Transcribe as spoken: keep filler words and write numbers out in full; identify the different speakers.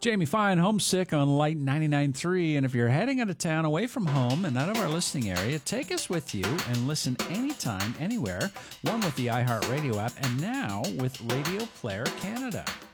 Speaker 1: Jamie Fine, Homesick on Light ninety-nine point three. And if you're heading out of town, away from home and out of our listening area, take us with you and listen anytime, anywhere. One with the iHeartRadio app, and now with Radio Player Canada.